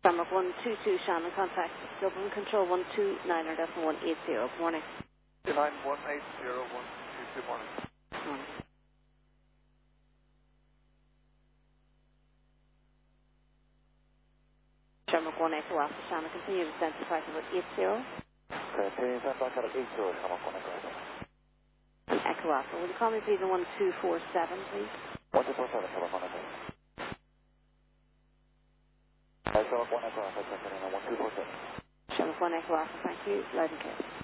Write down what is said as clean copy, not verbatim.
Shamrock 122 Shannon, contact Dublin Control 129.180. Good morning. 29180 morning. Good morning. Shamrock 1 Echo Alpha Shannon, continue to descend to flight number 80. Okay, send back out of 80, Shamrock 1 Echo Alpha. Echo Alpha, will you call me please on 1247, please? 1247, Shamrock 1 Echo Alpha. Shamrock 1 Echo Alpha, checking in on 1247. Shamrock 1 Echo Alpha, thank you. Loud and clear.